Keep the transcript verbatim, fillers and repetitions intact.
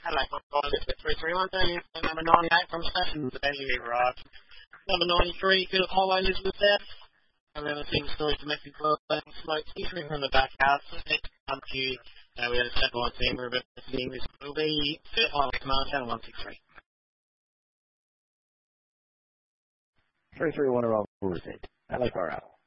Hello, this is three three one thirty, number ninety-eight from Sessions, the Daily Garage. Number ninety-three, Philip Hollow, Elizabeth F. And then the same story, domestic club, and smoke issuing from the back house. Next come to you, uh, we had a seven one team, we're investigating this will be Philip Hollow, Command Channel one six three. three three one around Bullseye. Hello, Caro.